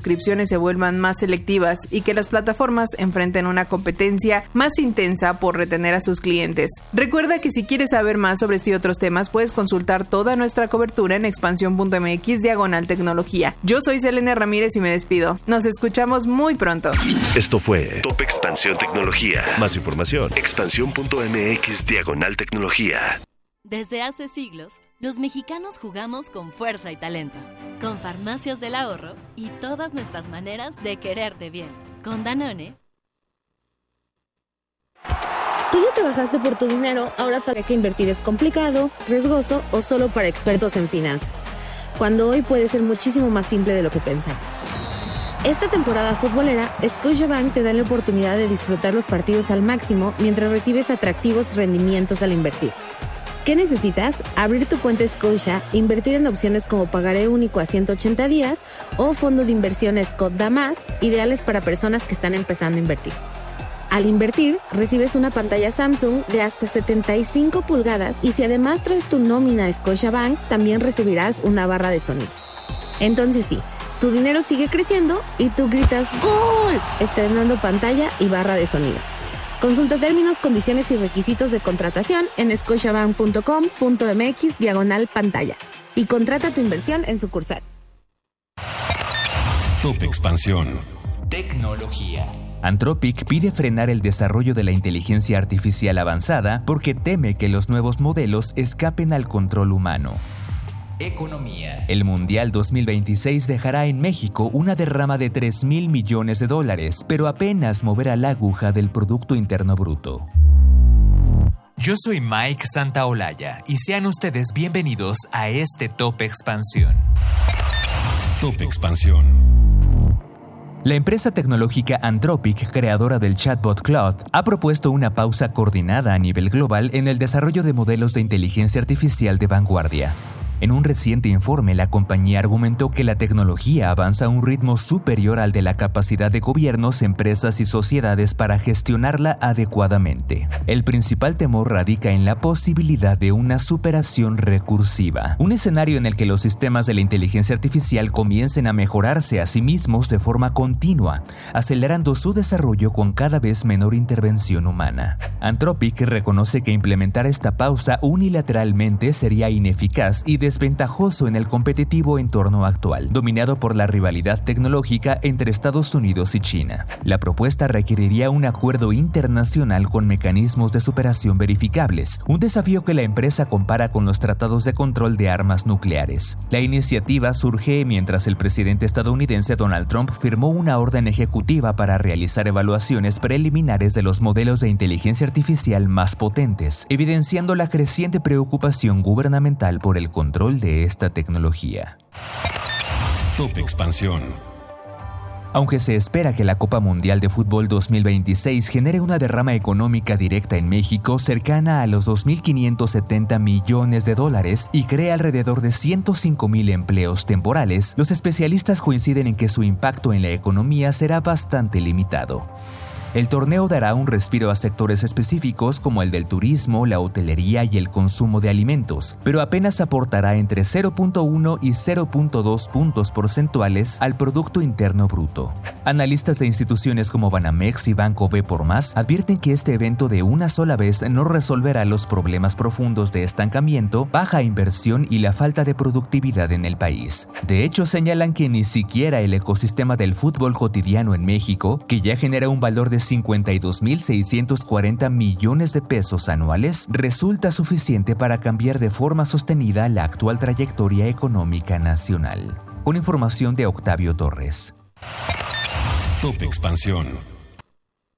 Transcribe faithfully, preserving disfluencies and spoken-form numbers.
suscripciones se vuelvan más selectivas y que las plataformas enfrenten una competencia más intensa por retener a sus clientes. Recuerda que si quieres saber más sobre este y otros temas, puedes consultar toda nuestra cobertura en expansión punto m x diagonal tecnología. Yo soy Selene Ramírez y me despido. Nos escuchamos muy pronto. Esto fue Top Expansión Tecnología. Más información, expansión punto m x diagonal tecnología. Desde hace siglos, los mexicanos jugamos con fuerza y talento, con Farmacias del Ahorro y todas nuestras maneras de quererte bien. Con Danone. Tú ya trabajaste por tu dinero, ahora para que invertir es complicado, riesgoso o solo para expertos en finanzas, cuando hoy puede ser muchísimo más simple de lo que pensabas. Esta temporada futbolera, Scotiabank te da la oportunidad de disfrutar los partidos al máximo mientras recibes atractivos rendimientos al invertir. ¿Qué necesitas? Abrir tu cuenta Scotia, invertir en opciones como pagaré único a ciento ochenta días o fondo de inversión Scott Damas, ideales para personas que están empezando a invertir. Al invertir, recibes una pantalla Samsung de hasta setenta y cinco pulgadas y si además traes tu nómina a Scotiabank, también recibirás una barra de sonido. Entonces sí, tu dinero sigue creciendo y tú gritas ¡Gol!, estrenando pantalla y barra de sonido. Consulta términos, condiciones y requisitos de contratación en scotiabank punto com punto m x diagonal pantalla y contrata tu inversión en sucursal. Top Expansión Tecnología. Anthropic pide frenar el desarrollo de la inteligencia artificial avanzada porque teme que los nuevos modelos escapen al control humano. Economía. El Mundial dos mil veintiséis dejará en México una derrama de tres mil millones de dólares, pero apenas moverá la aguja del Producto Interno Bruto. Yo soy Mike Santaolalla y sean ustedes bienvenidos a este Top Expansión. Top Expansión. La empresa tecnológica Anthropic, creadora del chatbot Claude, ha propuesto una pausa coordinada a nivel global en el desarrollo de modelos de inteligencia artificial de vanguardia. En un reciente informe, la compañía argumentó que la tecnología avanza a un ritmo superior al de la capacidad de gobiernos, empresas y sociedades para gestionarla adecuadamente. El principal temor radica en la posibilidad de una superación recursiva, un escenario en el que los sistemas de la inteligencia artificial comiencen a mejorarse a sí mismos de forma continua, acelerando su desarrollo con cada vez menor intervención humana. Anthropic reconoce que implementar esta pausa unilateralmente sería ineficaz y desventajoso en el competitivo entorno actual, dominado por la rivalidad tecnológica entre Estados Unidos y China. La propuesta requeriría un acuerdo internacional con mecanismos de superación verificables, un desafío que la empresa compara con los tratados de control de armas nucleares. La iniciativa surge mientras el presidente estadounidense Donald Trump firmó una orden ejecutiva para realizar evaluaciones preliminares de los modelos de inteligencia artificial más potentes, evidenciando la creciente preocupación gubernamental por el control de esta tecnología. Top Expansión. Aunque se espera que la Copa Mundial de Fútbol dos mil veintiséis genere una derrama económica directa en México cercana a los dos mil quinientos setenta millones de dólares y cree alrededor de ciento cinco mil empleos temporales, los especialistas coinciden en que su impacto en la economía será bastante limitado. El torneo dará un respiro a sectores específicos como el del turismo, la hotelería y el consumo de alimentos, pero apenas aportará entre cero punto uno y cero punto dos puntos porcentuales al Producto Interno Bruto. Analistas de instituciones como Banamex y Banco B por Más advierten que este evento de una sola vez no resolverá los problemas profundos de estancamiento, baja inversión y la falta de productividad en el país. De hecho, señalan que ni siquiera el ecosistema del fútbol cotidiano en México, que ya genera un valor de cincuenta y dos mil seiscientos cuarenta millones de pesos anuales, resulta suficiente para cambiar de forma sostenida la actual trayectoria económica nacional. Con información de Octavio Torres. Top Expansión.